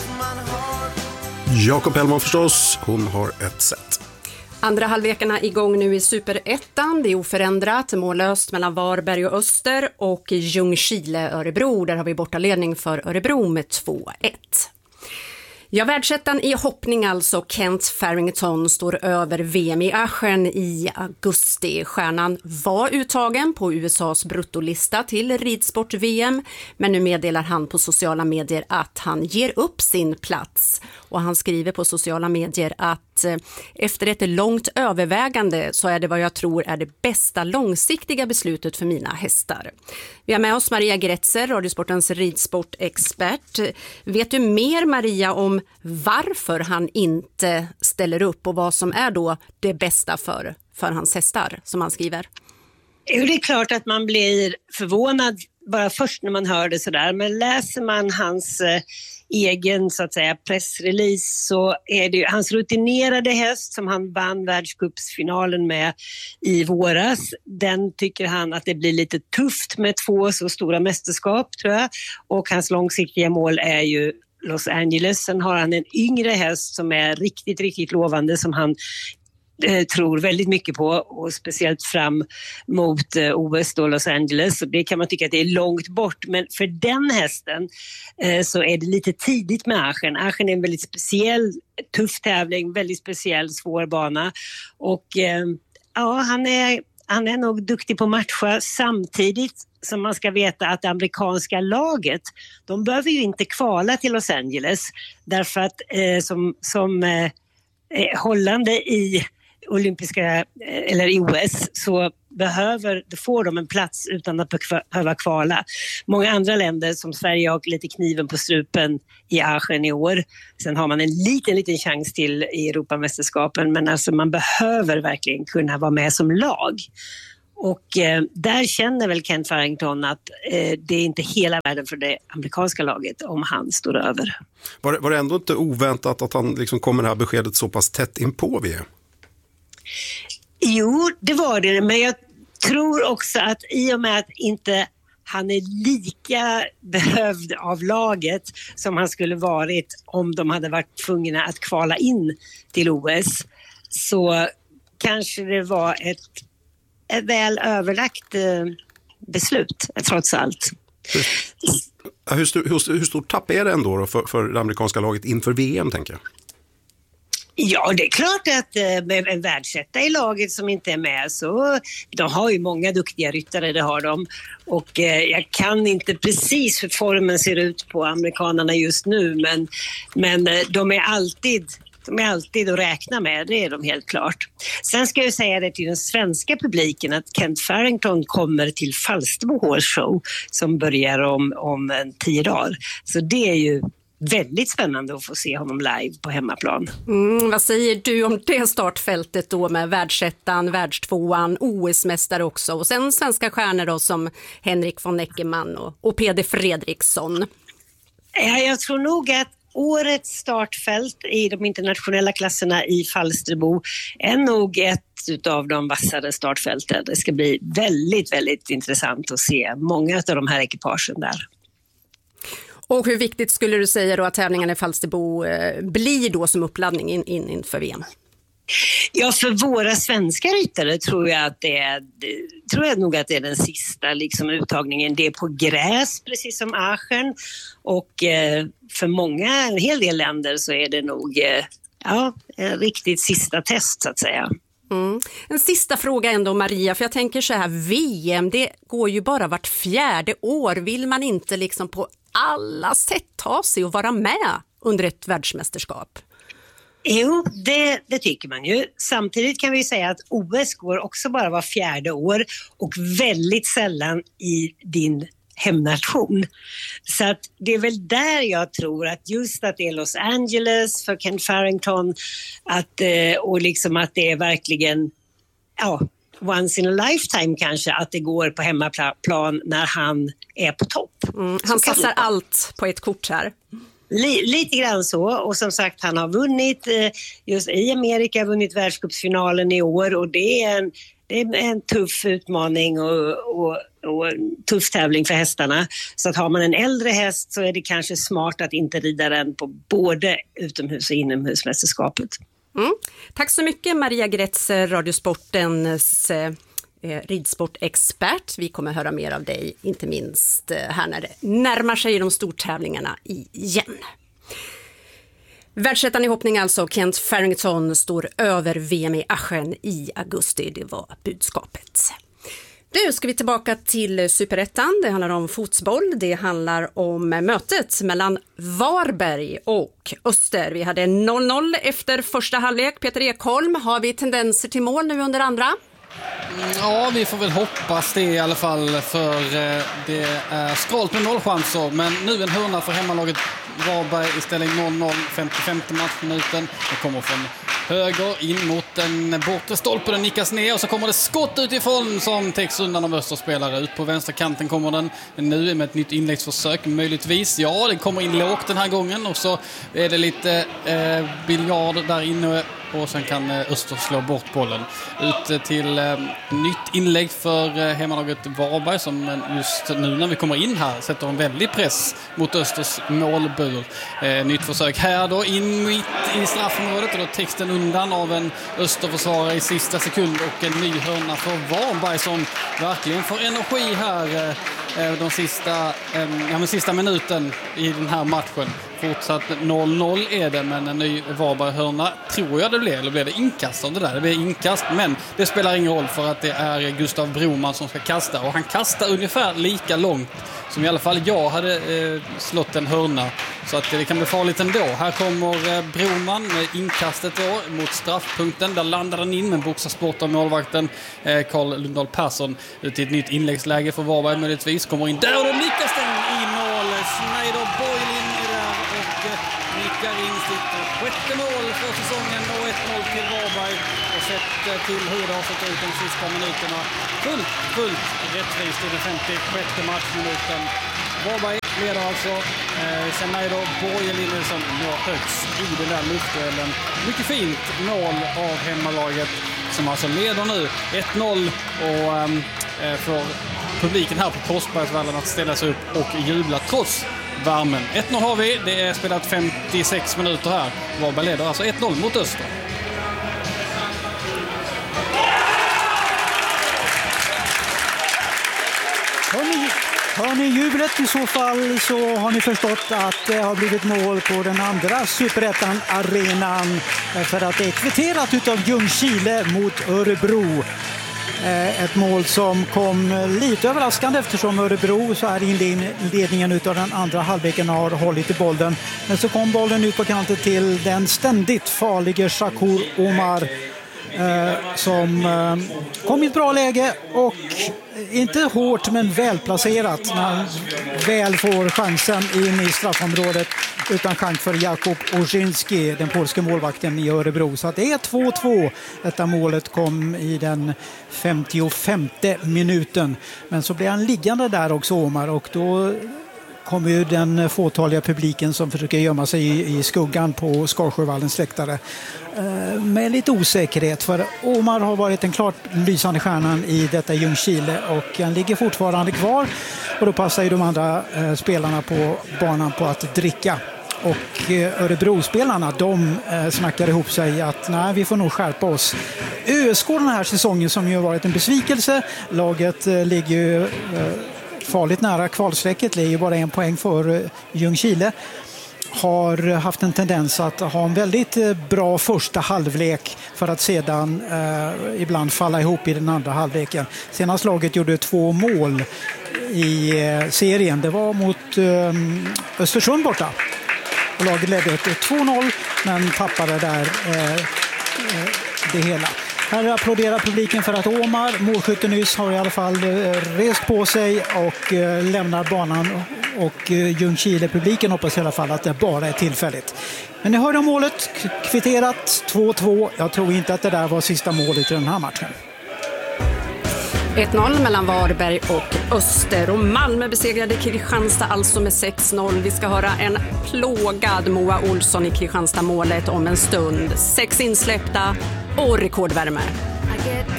Jakob Hellman förstås, hon har ett sätt. Andra halvlekarna igång nu i Superettan. Det är oförändrat, mållöst mellan Varberg och Öster och Ljungskile-Örebro. Där har vi bortaledning för Örebro med 2-1. Ja, världsettan i hoppning alltså. Kent Farrington står över VM i Aachen i augusti. Stjärnan var uttagen på USAs bruttolista till ridsport-VM, men nu meddelar han på sociala medier att han ger upp sin plats. Och han skriver på sociala medier att efter ett långt övervägande så är det vad jag tror är det bästa långsiktiga beslutet för mina hästar. Vi har med oss Maria Gretzer, Radiosportens ridsportexpert. Vet du mer, Maria, om varför han inte ställer upp och vad som är då det bästa för hans hästar, som han skriver? Jo, det är klart att man blir förvånad bara först när man hör det sådär, men läser man hans egen så att säga pressrelease så är det ju hans rutinerade häst som han vann världscupsfinalen med i våras. Den tycker han att det blir lite tufft med 2 så stora mästerskap, tror jag, och hans långsiktiga mål är ju Los Angeles. Sen har han en yngre häst som är riktigt, riktigt lovande, som han tror väldigt mycket på, och speciellt fram mot OS då, Los Angeles. Och det kan man tycka att det är långt bort, men för den hästen så är det lite tidigt med Aachen. Aachen är en väldigt speciell, tuff tävling, väldigt speciell, svår bana, och ja, han är nog duktig på matcha, samtidigt som man ska veta att det amerikanska laget, de behöver ju inte kvala till Los Angeles, därför att som hållande i olympiska eller i OS så får de en plats utan att behöva kvala. Många andra länder som Sverige har lite kniven på strupen i Aachen i år. Sen har man en liten chans till i Europamästerskapen, men alltså man behöver verkligen kunna vara med som lag. Och där känner väl Kent Farrington att det är inte hela världen för det amerikanska laget om han står över. Var det ändå inte oväntat att han liksom kommer det här beskedet så pass tätt in på VM? Jo, det var det, men jag tror också att i och med att inte han är lika behövd av laget som han skulle varit om de hade varit tvungna att kvala in till OS, så kanske det var ett väl överlagt beslut, trots allt. Hur stort tapp är det ändå då för det amerikanska laget inför VM, tänker jag? Ja, det är klart att med en världsetta i laget som inte är med, så de har ju många duktiga ryttare, det har de. Och jag kan inte precis hur formen ser ut på amerikanerna just nu, men de är alltid att räkna med, det är de helt klart. Sen ska jag säga det till den svenska publiken att Kent Farrington kommer till Falsterbo Horse Show som börjar om 10 dagar. Så det är ju väldigt spännande att få se honom live på hemmaplan. Vad säger du om det startfältet då med världsettan, världstvåan, OS-mästare också, och sen svenska stjärnor då som Henrik von Eckermann och Peder Fredriksson? Ja, jag tror nog att årets startfält i de internationella klasserna i Falsterbo är nog ett av de vassare startfälten. Det ska bli väldigt, väldigt intressant att se många av de här ekipagen där. Och hur viktigt skulle du säga då att tävlingen i Falsterbo blir då som uppladdning inför VM? Ja, för våra svenska ryttare tror jag nog att det är den sista liksom uttagningen. Det är på gräs, precis som Aachen. Och för en hel del länder så är det nog en riktigt sista test, så att säga. En sista fråga ändå, Maria, för jag tänker så här, VM, det går ju bara vart 4:e år. Vill man inte liksom på alla sätt ta sig och vara med under ett världsmästerskap? Jo, det tycker man ju. Samtidigt kan vi säga att OS går också bara var 4:e år och väldigt sällan i din hemnation. Så att det är väl där jag tror att just att det är Los Angeles för Kent Farrington och liksom att det är verkligen once in a lifetime kanske att det går på hemmaplan när han är på topp. Han satsar allt på ett kort här. Lite grann så, och som sagt han har vunnit just i Amerika, vunnit världscupsfinalen i år, och det är en tuff utmaning och tuff tävling för hästarna. Så att har man en äldre häst så är det kanske smart att inte rida den på både utomhus- och inomhusmästerskapet. Tack så mycket Maria Gretzer, Radiosportens ridsportexpert. Vi kommer höra mer av dig, inte minst här när det närmar sig de stortävlingarna igen. Världsettan i hoppning alltså, Kent Farrington står över VM i Aachen i augusti, det var budskapet. Nu ska vi tillbaka till Superettan, det handlar om fotboll, det handlar om mötet mellan Varberg och Öster. Vi hade 0-0 efter första halvlek. Peter Ekholm, har vi tendenser till mål nu under andra? Ja, vi får väl hoppas det i alla fall, för det är skralt med nollchanser. Men nu en hörna för hemmalaget Varberg i ställning 0-0, 55 matchminuten. Det kommer från höger in mot den bortre stolpen, den nickas ner och så kommer det skott utifrån som täcks undan av Österspelare. Ut på vänsterkanten kommer den nu med ett nytt inläggsförsök möjligtvis. Ja, den kommer in lågt den här gången och så är det lite biljard där inne och sen kan Öster slå bort bollen. Ut till nytt inlägg för hemmalaget Varberg som just nu när vi kommer in här sätter en väldig press mot Östers målbur. Nytt försök här då, in mitt i straffområdet och då täcks den undan av en Österförsvarare i sista sekund och en ny hörna för Varberg som verkligen får energi här de sista minuten i den här matchen. Fortsatt 0-0 är det, men en ny Varberg-hörna tror jag det blir. Eller blir det inkast av det där? Det blir inkast, men det spelar ingen roll för att det är Gustav Broman som ska kasta. Och han kastar ungefär lika långt som i alla fall jag hade slått en hörna. Så att det kan bli farligt ändå. Här kommer Broman med inkastet då mot straffpunkten. Där landar den in med boxarsport av målvakten Carl Lundahl Persson ut i ett nytt inläggsläge för Varberg möjligtvis. Kommer in där och då nickas den i mål. Schneider Boylin är där och nickar in sitt sjätte mål för säsongen och 1-0 till Varberg. Och sett till hur det har sett ut de sista minuterna. Fullt rättvist i den 56 matchminuten. Varberg leder alltså Schneider Boylin som når högst i den där luftduellen. Mycket fint mål av hemmalaget som alltså leder nu 1-0 och får publiken här på Korsbergsvallen att ställa sig upp och jubla trots värmen. 1-0 har vi, det är spelat 56 minuter här. Varberg leder alltså 1-0 mot Öster. Hör ni jublet i så fall så har ni förstått att det har blivit mål på den andra Superettan-arenan för att det är kvitterat utav Ljungskile mot Örebro. Ett mål som kom lite överraskande eftersom Örebro så här i inledningen utav den andra halvleken har hållit i bollen. Men så kom bollen ut på kanten till den ständigt farliga Shakur Omar som kom i ett bra läge och inte hårt men välplacerat när han väl får chansen in i straffområdet utan chans för Jakub Orzynski, den polska målvakten i Örebro. Så att det är 2-2. Detta målet kom i den 55:e minuten. Men så blir han liggande där också, Omar, och då kommer ju den fåtaliga publiken som försöker gömma sig i skuggan på Skarsjövallens läktare med lite osäkerhet, för Omar har varit den klart lysande stjärnan i detta Ljungskile och han ligger fortfarande kvar och då passar ju de andra spelarna på banan på att dricka. Och Örebro-spelarna, de snackar ihop sig att nej, vi får nog skärpa oss. ÖSK den här säsongen som ju har varit en besvikelse, laget ligger ju farligt nära kvalstrecket, det är ju bara 1 poäng för Ljungskile, har haft en tendens att ha en väldigt bra första halvlek för att sedan ibland falla ihop i den andra halvleken. Senast laget gjorde 2 mål i serien, det var mot Östersund borta. Och laget ledde 2-0 men tappade där det hela. Här applåderar publiken för att Omar, målskytten nyss, har i alla fall rest på sig och lämnar banan. Och Ljungskile-publiken hoppas i alla fall att det bara är tillfälligt. Men ni hörde om målet, kvitterat 2-2. Jag tror inte att det där var sista målet i den här matchen. 1-0 mellan Varberg och Öster och Malmö besegrade Kristianstad alltså med 6-0. Vi ska höra en plågad Moa Olsson i Kristianstad-målet om en stund. 6 insläppta och rekordvärme. I get